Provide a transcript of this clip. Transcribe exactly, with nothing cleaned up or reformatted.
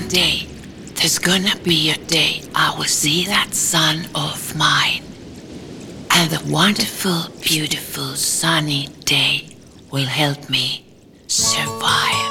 day, there's gonna be a day I will see that sun of mine. And the wonderful, beautiful, sunny day will help me survive.